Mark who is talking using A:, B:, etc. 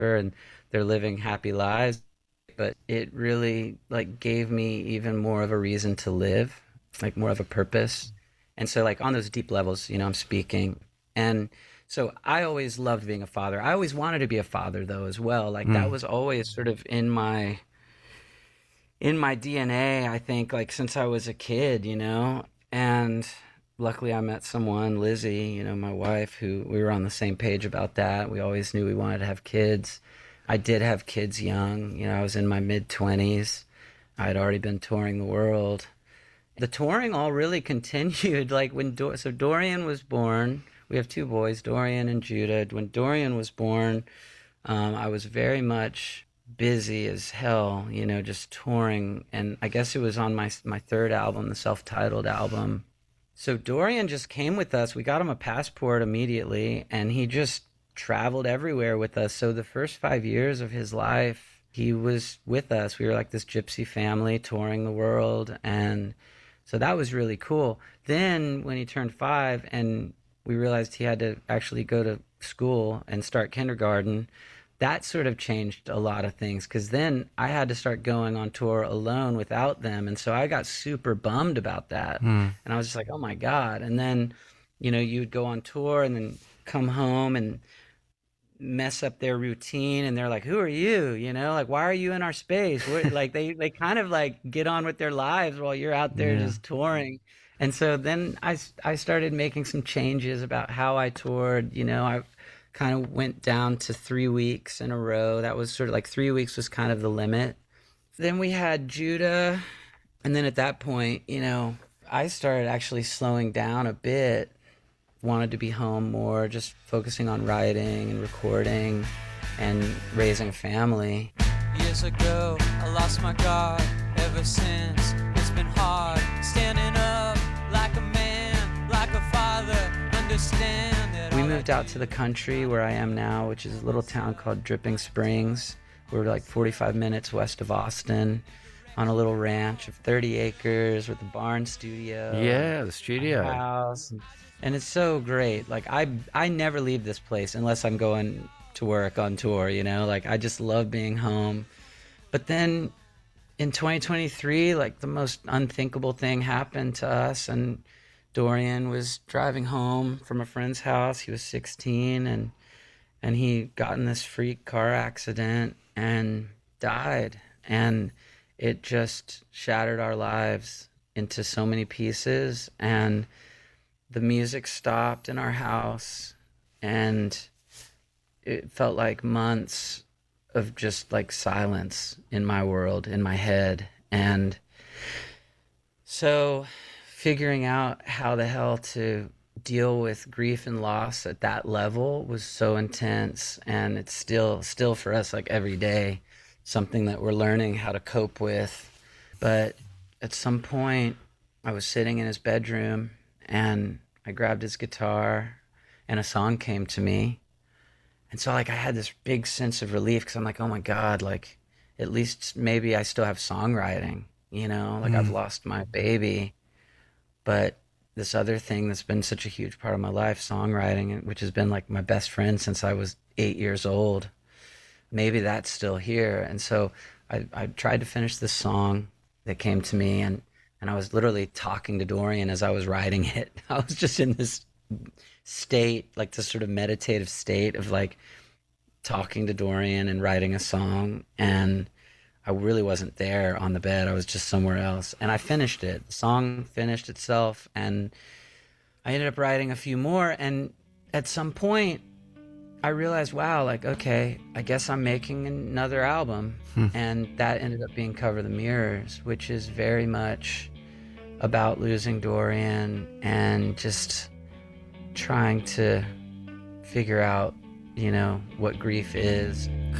A: and they're living happy lives. But it really like gave me even more of a reason to live, like more of a purpose. And so like on those deep levels, I'm speaking. And so I always loved being a father. I always wanted to be a father though as well. Like that
B: Mm.
A: was always sort of in my DNA, I think, like since I was a kid. And luckily I met someone, Lizzie, my wife, who we were on the same page about that. We always knew we wanted to have kids. I did have kids young. I was in my mid 20s. I had already been touring the world. The touring all really continued. Like so Dorian was born. We have two boys, Dorian and Judah. When Dorian was born, I was very much busy as hell, just touring. And I guess it was on my third album, the self-titled album. So Dorian just came with us. We got him a passport immediately, and he just traveled everywhere with us. So the first 5 years of his life, he was with us. We were like this gypsy family touring the world. And so that was really cool. Then when he turned 5 and we realized he had to actually go to school and start kindergarten, that sort of changed a lot of things because then I had to start going on tour alone without them. And so I got super bummed about that.
B: Mm.
A: And I was just like, oh my God. And then, you'd go on tour and then come home and mess up their routine. And they're like, who are you? Like, why are you in our space? Like, they kind of like get on with their lives while you're out there
B: Yeah.
A: just touring. And so then I started making some changes about how I toured. I kind of went down to 3 weeks in a row. That was sort of like 3 weeks was kind of the limit. Then we had Judah. And then at that point, I started actually slowing down a bit, wanted to be home more, just focusing on writing and recording and raising a family.
C: Years ago, I lost my guard. Ever since, it's been hard. Standing up like a man, like a father. Understand that
A: We
C: all
A: moved out to the country where I am now, which is a little town called Dripping Springs. We're like 45 minutes west of Austin on a little ranch of 30 acres with a barn studio,
B: Yeah, the
A: a
B: studio.
A: house. And it's so great. Like I never leave this place unless I'm going to work on tour. Like I just love being home. But then in 2023, like the most unthinkable thing happened to us, and Dorian was driving home from a friend's house. He was 16, and he got in this freak car accident and died. And it just shattered our lives into so many pieces. And the music stopped in our house, and it felt like months of just like silence in my world, in my head. And so figuring out how the hell to deal with grief and loss at that level was so intense, and it's still for us like every day something that we're learning how to cope with. But at some point I was sitting in his bedroom and I grabbed his guitar and a song came to me. And so like I had this big sense of relief because I'm like, oh my God, like at least maybe I still have songwriting, like I've
B: Mm.
A: lost my baby, but this other thing that's been such a huge part of my life, songwriting, which has been like my best friend since I was 8 years old, maybe that's still here. And so I tried to finish this song that came to me, and I was literally talking to Dorian as I was writing it. I was just in this state, like this sort of meditative state of like talking to Dorian and writing a song. And I really wasn't there on the bed. I was just somewhere else. And I finished it. The song finished itself, and I ended up writing a few more. And at some point, I realized, wow, like, okay, I guess I'm making another album.
B: Hmm.
A: And that ended up being Cover the Mirrors, which is very much about losing Dorian and just trying to figure out, what grief is.